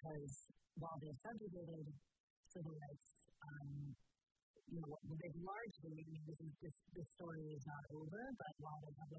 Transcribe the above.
because while they've subjugated civil rights, they've largely, this story is not over, but while they have